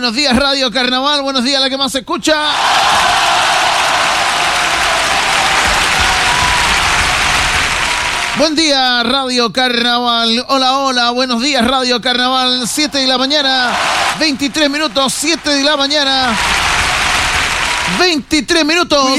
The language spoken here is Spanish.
buenos días Radio Carnaval, buenos días a la que más se escucha. Buen día Radio Carnaval, hola, hola, buenos días Radio Carnaval, 7 de la mañana, 23 minutos, 7 de la mañana, 23 minutos.